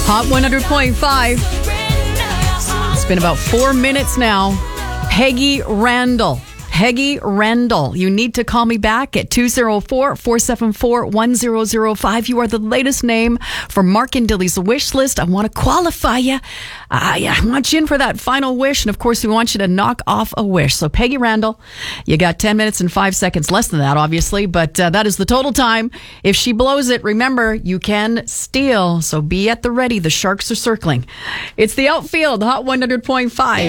Hot 100.5. It's been about 4 minutes now. Peggy Randall. Peggy Randall. You need to call me back at 204-474-1005. You are the latest name for Mark and Dilly's wish list. I want to qualify you. I want you in for that final wish. And of course, we want you to knock off a wish. So Peggy Randall, you got 10 minutes and 5 seconds, less than that, obviously. But that is the total time. If she blows it, remember, you can steal. So be at the ready. The Sharks are circling. It's the Outfield, Hot 100.5.